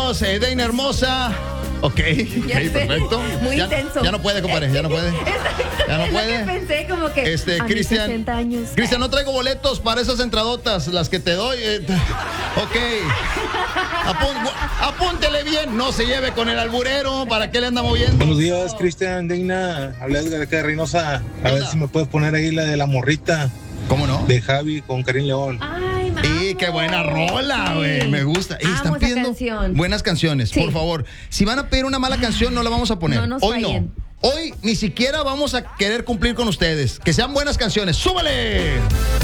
Saludos, Deina hermosa. Ok, perfecto. Muy ya, intenso. Ya no puede, compadre, ya no puede. Ya no puede. Lo que pensé como que a mis Cristian, 60 años. Cristian, no traigo boletos para esas entradotas, las que te doy. Ok. Apúntele bien, no se lleve con el alburero. ¿Para qué le anda moviendo? Buenos días, Cristian, Deina. Habla Edgar de acá de Reynosa. A ver si me puedes poner ahí la de La Morrita. ¿Cómo no? De Javi con Karim León. Ay, mamá. Y qué buena rola, güey. Sí. Me gusta. Amo Están esa pidiendo canción. buenas canciones, Sí. por favor. Si van a pedir una mala canción, no la vamos a poner. No nos Hoy fallen. no. Hoy ni siquiera vamos a querer cumplir con ustedes. Que sean buenas canciones. ¡Súbale!